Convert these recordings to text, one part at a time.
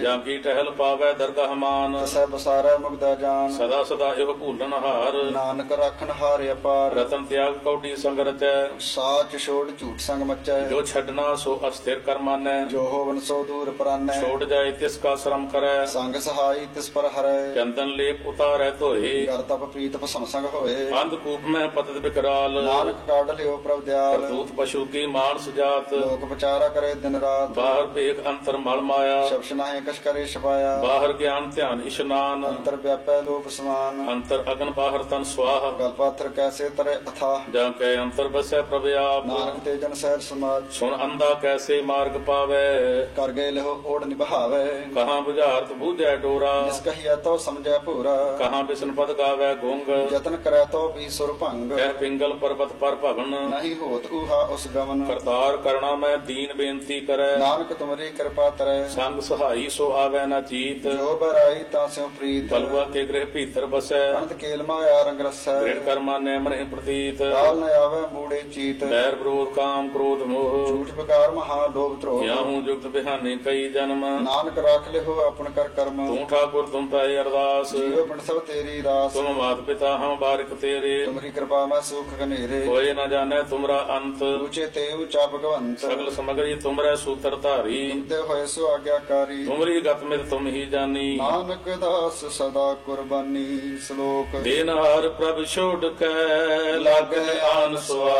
ਜਾਂ ਕੀ ਟਹਿਲ ਪਾਵੈ ਦਰਗਾਹ ਮਾਨ। ਤਸੈ ਬਸਾਰੈ ਮੁਗਦਾ ਜਾਨ। ਸਦਾ ਸਦਾ ਇਹੋ ਭੂਲਣ ਹਾਰ। ਨਾਨਕ ਰਾਖਣ ਹਾਰ ਅਪਾਰ। ਰਤਨ ਤਿਆਗ ਕੌਡੀ ਸੰਗ ਰਚੈ। ਸਾਚ ਛੋੜ ਝੂਠ ਸੰਗ ਮਚੈ। ਜੋ ਛੱਡਣਾ ਸੋ ਅਸਥਿਰ ਕਰ ਮਾਨੈ। ਜੋ ਹੋਵਨ ਸੋ ਦੂਰ ਪਰਾਨੈ। ਛੋੜ ਜਾਏ ਤਿਸ ਕਾ ਸ਼ਰਮ ਕਰੈ। ਸੰਗ ਸਹਾਈ ਤਿਸ ਪਰ ਹਰੈ। ਚੰਦਨ ਲੇਪ ਉਤਾਰੈ ਧੋਏ। ਕਰ ਤਪ ਪ੍ਰੀਤ ਭਸਮ ਸੰਗ ਹੋਏ। ਅੰਧ ਕੂਪ ਮੈਂ ਪਤਿਤ ਬਿਕਰਾਲ। ਨਾਨਕ ਕਾਢ ਲਿਓ ਪ੍ਰਭ ਦਿਆਲ। ਕਰਤੂਤ ਪਸ਼ੂ ਕੀ ਮਾਨਸ ਜਾਤ। ਲੋਕ ਵਿਚਾਰਾ ਕਰੇ ਦਿਨ ਰਾਤ। ਬਾਹਰ ਭੇਖ ਅੰਤਰ ਮਲ ਮਾਇਆ। ਸ਼ਬਦ ਨਾਹੀ ਕਛ ਕਰੇ ਛਪਾਇਆ। ਬਾਹਰ ਗਿਆਨ ਧਿਆਨ ਇਸ਼ਨਾਨ। ਅੰਤਰ ਵਿਆਪੈ ਲੋਕ ਸਮਾਨ। ਅੰਤਰ ਅਗਨ ਬਾਹਰ ਤਨ ਸਵਾਹ। ਗਲ ਪਾਥਰ ਕੈਸੇ ਤਰੇ ਅਥਾ। ਜਾਂ ਕੈ ਅੰਤਰ ਬਸੈ ਪ੍ਰਭ ਆਪ। ਨਾਨਕ ਤੇ ਜਨ ਸਹਿਜ ਸਮਾਜ। ਸੁਣ ਅੰਧਾ ਕੈਸੇ ਮਾਰਗ ਪਾਵੈ। ਕਰ ਗਏ ਲਹੋ ਓੜ ਨਿਭਾਵੇ। ਕਹਾਂ ਬੁਝਾਰਤ ਬੂਝੈ ਡੋਰਾ। ਜਿਸ ਕਹੀਐ ਤੋ ਸਮਝੈ ਭੂਰਾ। ਕਹਾਂ ਬਿਸ਼ਨ ਪਦ ਗਾਵੈ ਗੁੰਗ। ਯਤਨ ਕਰੈ ਤੋ ਵੀ ਸੁਰ ਭੰਗ। ਕਹਿ ਪਿੰਗਲ ਪਰਬਤ ਪਰ ਭਵਨ। ਨਹੀਂ ਹੋਤ ਊਹਾ ਉਸ ਗਮਨ। ਕਰਤਾਰ ਕਰਣਾ ਮੈਂ ਦੀਨ ਬੇਨਤੀ ਕਰੈ। ਨਾਨਕ ਤੁਮਰੀ ਕਿਰਪਾ ਤਰੈ। ਸੰਗ ਸਹਾਈ ਸੋ ਆਵੈ ਨਾ ਚੀਤ। ਜੋ ਬਰਾਈ ਤਾਂ ਸਿਉ ਪ੍ਰੀਤ। ਕਲਵਾ ਕੇ ਗ੍ਰਹਿ ਭੀਤਰ ਬਸੈ। ਅਨੰਤ ਕੇਲ ਮਾਇਆ ਰੰਗ ਰਸੈ। ਦ੍ਰਿੜ ਕਰਮਾ ਨੈ ਮਨਿ ਪ੍ਰਤੀਤ। ਕਾਲ ਨ ਆਵੈ ਮੂੜੇ ਚੀਤ। ਬੈਰ ਵਿਰੋਧ ਕਾਮ ਕ੍ਰੋਧ ਮੋਹ। ਝੂਠ ਬਕਾਰ ਮਹਾ ਲੋਭ ਧਰੋਹ। ਕਿਆਹੂ ਜੁਗਤ ਬਿਹਾਨੇ ਕਈ ਜਨਮ। ਨਾਨਕ ਰਾਖ ਲਿਹੋ ਆਪਨ ਕਰ ਕਰਮ। ਤੂੰ ਠਾਕੁਰ ਤੁਮ ਪੈ ਅਰਦਾਸ। ਜੀਵ ਪਿੰਡ ਸਭ ਤੇਰੀ ਰਾਸ। ਤੁਮ ਮਾਤ ਪਿਤਾ ਹਮ ਬਾਰਿਕ ਤੇਰੇ। ਤੁਮਰੀ ਕਿਰਪਾ ਮੈਂ ਸੁਖ ਘਨੇਰੇ। ਕੋਇ ਨ ਜਾਣੈ ਤੁਮਰਾ ਅੰਤ। ਉੱਚੇ ਤੇ ਉੱਚਾ ਭਗਵੰਤ। ਸਗਲ ਸਮਗਰੀ ਤੁਮਰੈ ਸੂਤਰ ਧਾਰੀ। ਤੇ ਹੋਏ ਸੋ ਆਗਿਆਕਾਰੀ। ਤੁਮਰੀ ਗਤ ਮਿਤ ਤੁਮ ਹੀ ਜਾਨੀ। ਨਾਨਕ ਦਾਸ ਸਦਾ ਕੁਰਬਾਨੀ। ਸ਼ਲੋਕ। ਦੇਨਹਾਰ ਪ੍ਰਭ ਛੋੜ ਕੈ ਲਾਗੈ ਆਨ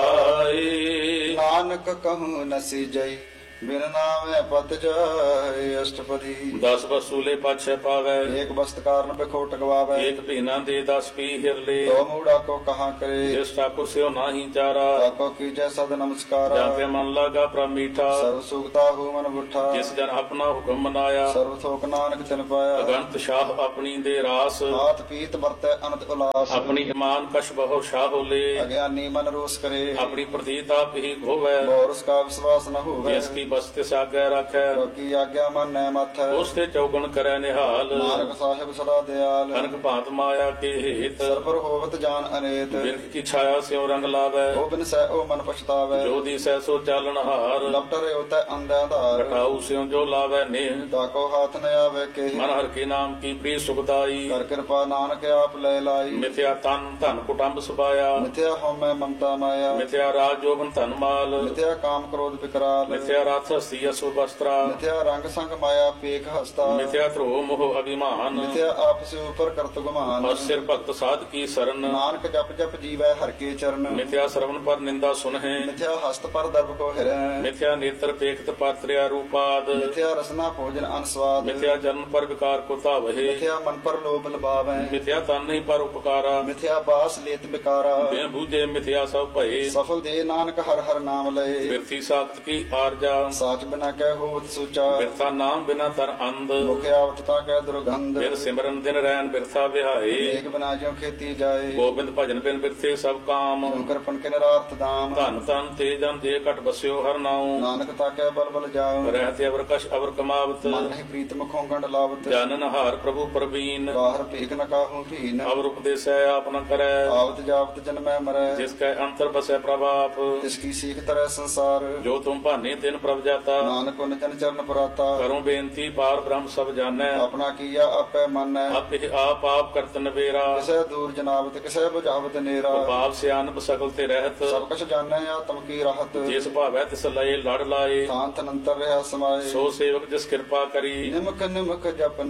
ਸੁਆਈ। ਨਾਨਕ ਕਹੂੰ ਨਸੀ ਜਈ ਬਿਨ ਨਾਮੈ ਪਤ ਜਾਏ। ਅਸ਼ਟਪਦੀ। 10 ਵਸੂਲੇ ਪਾਛੈ ਪਾਵੈ। ਏਕ ਬਸਤ ਕਾਰਨ ਬਿਖੋਟ ਗਵਾਵੇ। ਏਕ ਭੀਨਾ ਦੇ 10 ਪੀ ਹਿਰਲੇ। ਤੋ ਮੂੜਾ ਕੋ ਕਹਾ ਕਰੇ। ਜਿਸ ਠਾਕੁਰ ਸਿਓ ਨਾਹੀ ਚਾਰਾ। ਤਾਕੋ ਕੀਜੈ ਸਦ ਨਮਸਕਾਰਾ। ਜਾਂ ਤੇ ਮਨ ਲਾਗਾ ਪ੍ਰਭ ਮੀਠਾ। ਸਰਬ ਸੁਖਤਾ ਹੂ ਮਨ ਬੁੱਠਾ। ਜਿਸ ਜਨ ਆਪਣਾ ਹੁਕਮ ਮਨਾਇਆ। ਸਰਬ ਥੋਕ ਨਾਨਕ ਤਿਨ ਪਾਇਆ। ਅਗੰਤ ਸ਼ਾਹ ਆਪਣੀ ਦੇ ਰਾਸ। ਹਾਥ ਪੀਤ ਵਰਤੈ ਅਨੰਤ ਉਲਾਸ। ਆਪਣੀ ਇਮਾਨ ਕਛ ਬਹੁ ਸ਼ਾਹ ਹੋਲੇ। ਅਗਿਆਨੀ ਮਨ ਰੋਸ ਕਰੇ। ਆਪਣੀ ਪ੍ਰਤੀਤ ਆਪ ਹੀ ਘੋਵੈ। ਬੋਰਸ ਕਾ ਵਿਸ਼ਵਾਸ ਨ ਹੋਵੇ। ਜਿਸ ਕੀ ਬਸ ਤਿਸ ਆਗੈ ਰਾਖੈ। ਕੀ ਆਗਿਆ ਮਨ ਨੈ ਮਥੈ। ਉਸ ਤੇ ਚੌਗਣ ਕਰੈ ਨਿਹਾਲ। ਨਾਨਕ ਸਾਹਿਬ ਸਦਾ ਦਿਆਲ। ਅਨਕ ਭਾਂਤ ਮਾਇਆ ਕੇ ਹੇਤ। ਸਰਬਰ ਹੋਵਤ ਜਾਨ ਅਨੇਤ। ਬਿਰਖ ਕੀ ਛਾਇਆ ਸਿਉ ਰੰਗ ਲਾਵੈ। ਉਹ ਬਿਨ ਸਹਿ ਉਹ ਮਨ ਪਛਤਾਵੇ। ਜੋ ਦੀਸੈ ਸੋ ਚਾਲਣ ਹਾਰ। ਲਪਟ ਰਿਓ ਤੈ ਅੰਧਿਆ ਧਾਰ। ਘਟਾਉ ਸਿਉ ਜੋ ਲਾਵੈ ਨੇਹ। ਤਾਕੋ ਹਾਥ ਨ ਆਵੇ ਕੇ। ਮਨ ਹਰ ਕੇ ਨਾਮ ਕੀ ਪ੍ਰੀ ਸੁਖਦਾਈ। ਕਰ ਕਿਰਪਾ ਨਾਨਕ ਆਪ ਲੈ ਲਾਈ। ਮਿਥਿਆ ਤਨ ਧਨ ਕੁਟੰਬ ਸੁਭਾਇਆ। ਮਿਥਿਆ ਹਉਮੈ ਮਮਤਾ ਮਾਇਆ। ਮਿਥਿਆ ਰਾਜ ਜੋਬਨ ਧਨ ਮਾਲ। ਮਿਥਿਆ ਕਾਮ ਕ੍ਰੋਧ ਵਿਕਰਾਲ। ਮਿਥਿਆ ਰਥ ਹਸਤੀ ਅਸੁ ਬਸਤਰਾ। ਮਿਥਿਆ ਰੰਗ ਸੰਗ ਮਾਇਆ ਪੇਖ ਹਸਤਾ। ਮਿਥਿਆ ਧਰੋ ਮੋਹ ਅਭਿਮਾਨ। ਮਿਥਿਆ ਆਪਸ ਉਪਰ ਕਰਤ ਗੁਮਾਨ। ਔਰ ਸਿਰ ਭਗਤ ਸਾਧ ਕੀ ਸਰਨ। ਨਾਨਕ ਜਪ ਜਪ ਜੀਵੈ ਹਰ ਕੇ ਚਰਨ। ਮਿਥਿਆ ਸਰਵਨ ਪਰ ਨਿੰਦਾ ਸੁਨਹਿ। ਮਿਥਿਆ ਹਸਤ ਪਰ ਦਰਬ ਕੋ ਹਿਰੈ। ਮਿਥਿਆ ਨੇਤਰ ਪੇਖਤ ਪਾਤਰਿਆ ਰੂਪਾਦ। ਮਿਥਿਆ ਰਸਨਾ ਭੋਜਨ ਅਨਸਵਾਦ। ਮਿਥਿਆ ਜਨਮ ਪਰ ਵਿਕਾਰ ਕੋ ਧਾਵਹਿ। ਮਿਥਿਆ ਮਨ ਪਰ ਲੋਭ ਲਬਾਵੈ। ਮਿਥਿਆ ਤਨ ਨਹੀਂ ਪਰ ਉਪਕਾਰਾ। ਮਿਥਿਆ ਬਾਸ ਲੇਤ ਬਿਕਾਰਾ। ਬਿਨ ਬੂਝੇ ਮਿਥਿਆ ਸਭ ਭਏ। ਸਫਲ ਦੇ ਨਾਨਕ ਹਰ ਹਰ ਨਾਮ ਲਏ। ਬਿਰਥੀ ਸਾਖਤ ਕੀ ਆਰਜਾ। ਸਾਚ ਬਿਨਾ ਕਹਿ ਹੋਵਤ ਸੁਚਾ। ਬਿਰਥਾ ਨਾਮ ਬਿਨਾ ਤਰ ਅੰਧ। ਮੁਖ ਆਵਤ ਤਾ ਕਹਿ ਦੁਰਗੰਧ। ਬਿਨ ਸਿਮਰਨ ਦਿਨ ਰੈਨ ਬਿਰਥਾ ਵਿਹਾਏ। ਏਕ ਬਿਨਾ ਜਿਉ ਖੇਤੀ ਜਾਏ। ਗੋਬਿੰਦ ਭਜਨ ਬਿਨ ਬਿਰਥੇ ਸਭ ਕਾਮ। ਕਿਰਪਨ ਕੇ ਨਿਰਾਰਥ ਦਾਮ। ਧਨ ਤਨ ਤੇ ਜਨ ਦੇ ਘਟ ਬਸਿਓ ਹਰ ਨਾਉ। ਨਾਨਕ ਤਾ ਕਹਿ ਬਲ ਬਲ ਜਾਉ। ਰਹਿਤੇ ਅਵਰ ਕਛ ਅਵਰ ਕਮਾਵਤ। ਮਨ ਨਹੀਂ ਪ੍ਰੀਤ ਮੁਖੋਂ ਗੰਢ ਲਾਵਤ। ਜਾਨਨ ਹਾਰ ਪ੍ਰਭੂ ਪ੍ਰਵੀਨ। ਬਾਹਰ ਭੇਖ ਨ ਕਾਹੂ ਭੀਨ। ਅਵਰ ਉਪਦੇਸੈ ਆਪ ਨ ਕਰੈ। ਆਵਤ ਜਾਵਤ ਜਨਮੈ ਮਰੈ। ਜਿਸ ਕੈ ਅੰਤਰ ਬਸੈ ਪ੍ਰਭ ਆਪ। ਤਿਸ ਕੀ ਸੀਖ ਤਰੈ ਸੰਸਾਰ। ਜੋ ਤੁਮ ਭਾਨੇ ਤਿਨ ਪ੍ਰਭ ਜਾਤਾ। ਨਾਨਕ ਉਨ ਜਨ ਚਰਨ ਪੁਰਾਤਾ। ਕਰੂੰ ਬੇਨਤੀ ਪਾਰ ਬ੍ਰਹਮ ਸਭ ਜਾਣੈ। ਆਪਣਾ ਕੀਆ ਆਪੈ ਮੰਨੈ। ਆਪੇ ਆਪ ਆਪ ਕਰਤ ਨਵੇਰਾ। ਕਿਸੈ ਦੂਰ ਜਨਾਵਤ ਕਿਸੈ ਬੁਝਾਵਤ ਨੇਰਾ। ਪਾਪ ਸਿਆਨਪ ਸਗਲ ਤੇ ਰਹਿਤ। ਸਭ ਕੁਛ ਜਾਣੈ ਆਤਮ ਕੀ ਰਾਹਤ। ਜਿਸ ਭਾਵੈ ਤਿਸ ਲਏ ਲੜ ਲਾਏ। ਥਾਨ ਤਨੰਤਰ ਰਿਹਾ ਸਮਾਏ। ਸੋ ਸੇਵਕ ਜਿਸ ਕਿਰਪਾ ਕਰੀ। ਨਿਮਕ ਨਿਮਕ ਜਪ